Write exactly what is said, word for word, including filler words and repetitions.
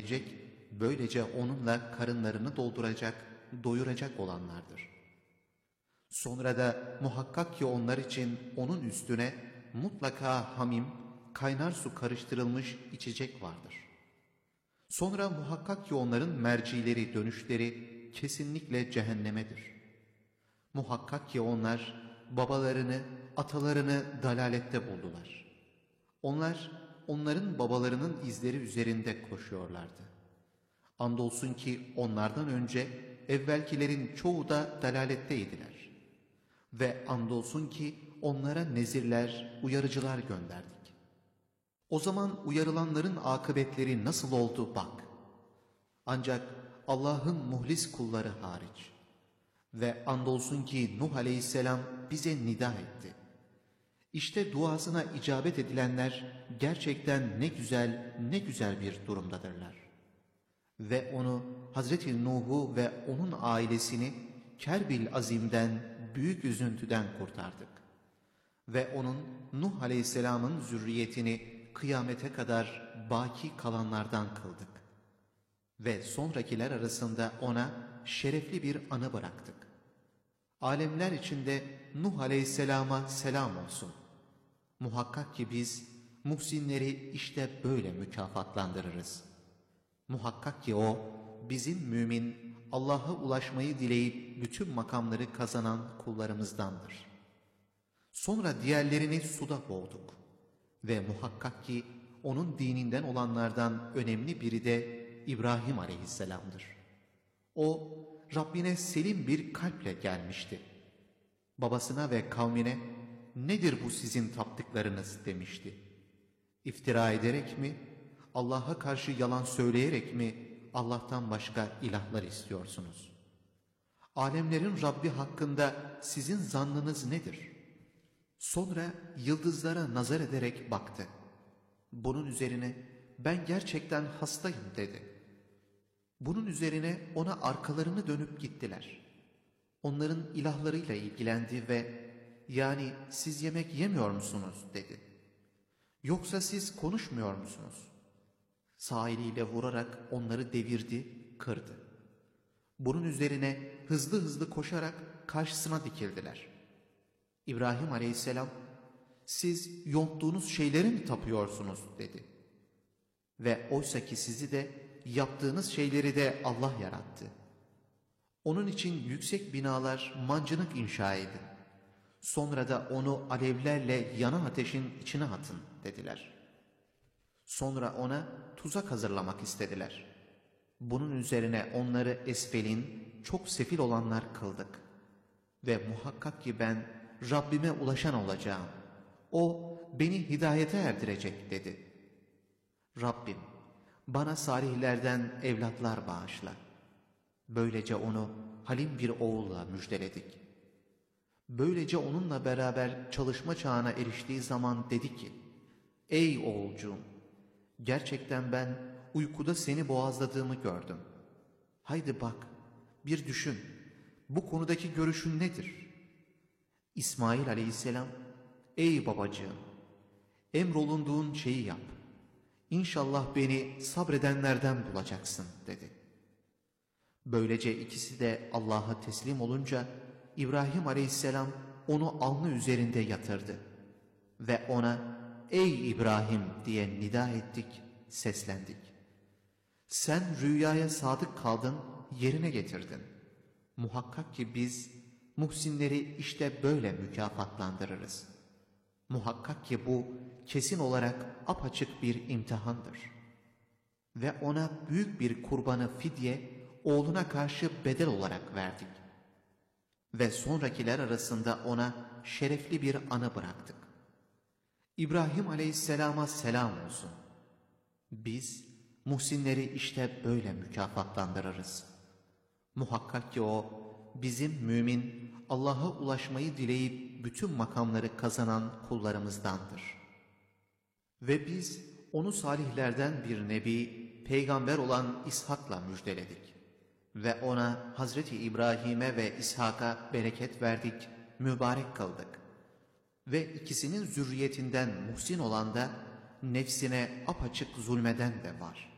gelecek, böylece onunla karınlarını dolduracak, doyuracak olanlardır. Sonra da muhakkak ki onlar için onun üstüne mutlaka hamim, kaynar su karıştırılmış içecek vardır. Sonra muhakkak ki onların mercileri, dönüşleri kesinlikle cehennemedir. Muhakkak ki onlar babalarını, atalarını dalalette buldular. Onlar, onların babalarının izleri üzerinde koşuyorlardı. Andolsun ki onlardan önce evvelkilerin çoğu da dalaletteydiler. Ve andolsun ki onlara nezirler, uyarıcılar gönderdik. O zaman uyarılanların akıbetleri nasıl oldu bak. Ancak Allah'ın muhlis kulları hariç. Ve andolsun ki Nuh aleyhisselam bize nida etti. İşte duasına icabet edilenler gerçekten ne güzel, ne güzel bir durumdadırlar. Ve onu, Hazreti Nuh'u ve onun ailesini Kerbil Azim'den, büyük üzüntüden kurtardık. Ve onun, Nuh aleyhisselamın zürriyetini kıyamete kadar baki kalanlardan kıldık. Ve sonrakiler arasında ona şerefli bir anı bıraktık. Alemler içinde Nuh aleyhisselama selam olsun. Muhakkak ki biz muhsinleri işte böyle mükafatlandırırız. Muhakkak ki o bizim mümin, Allah'a ulaşmayı dileyip bütün makamları kazanan kullarımızdandır. Sonra diğerlerini suda boğduk. Ve muhakkak ki onun dininden olanlardan önemli biri de İbrahim aleyhisselamdır. O Rabbine selim bir kalple gelmişti. Babasına ve kavmine nedir bu sizin taptıklarınız demişti. İftira ederek mi, Allah'a karşı yalan söyleyerek mi Allah'tan başka ilahlar istiyorsunuz? Alemlerin Rabbi hakkında sizin zannınız nedir? Sonra yıldızlara nazar ederek baktı. Bunun üzerine ben gerçekten hastayım dedi. Bunun üzerine ona arkalarını dönüp gittiler. Onların ilahlarıyla ilgilendi ve yani siz yemek yemiyor musunuz dedi. Yoksa siz konuşmuyor musunuz? Sağ eliyle vurarak onları devirdi, kırdı. Bunun üzerine hızlı hızlı koşarak karşısına dikildiler. İbrahim aleyhisselam, siz yonttuğunuz şeyleri mi tapıyorsunuz dedi. Ve oysa ki sizi de yaptığınız şeyleri de Allah yarattı. Onun için yüksek binalar, mancınık inşa edin. Sonra da onu alevlerle yanan ateşin içine atın dediler. Sonra ona tuzak hazırlamak istediler. Bunun üzerine onları esfelin, çok sefil olanlar kıldık. Ve muhakkak ki ben Rabbime ulaşan olacağım. O beni hidayete erdirecek dedi. Rabbim bana salihlerden evlatlar bağışla. Böylece onu halim bir oğulla müjdeledik. Böylece onunla beraber çalışma çağına eriştiği zaman dedi ki, ey oğulcuğum, gerçekten ben uykuda seni boğazladığımı gördüm. Haydi bak, bir düşün, bu konudaki görüşün nedir? İsmail aleyhisselam, ey babacığım, emrolunduğun şeyi yap. İnşallah beni sabredenlerden bulacaksın dedi. Böylece ikisi de Allah'a teslim olunca İbrahim aleyhisselam onu alnı üzerinde yatırdı. Ve ona ey İbrahim diye nida ettik, seslendik. Sen rüyaya sadık kaldın, yerine getirdin. Muhakkak ki biz muhsinleri işte böyle mükafatlandırırız. Muhakkak ki bu kesin olarak apaçık bir imtihandır. Ve ona büyük bir kurbanı fidye, oğluna karşı bedel olarak verdik. Ve sonrakiler arasında ona şerefli bir anı bıraktık. İbrahim aleyhisselama selam olsun. Biz muhsinleri işte böyle mükafatlandırırız. Muhakkak ki o bizim mümin, Allah'a ulaşmayı dileyip bütün makamları kazanan kullarımızdandır. Ve biz onu salihlerden bir nebi, peygamber olan İshak'la müjdeledik. Ve ona Hazreti İbrahim'e ve İshak'a bereket verdik, mübarek kıldık. Ve ikisinin zürriyetinden muhsin olan da nefsine apaçık zulmeden de var.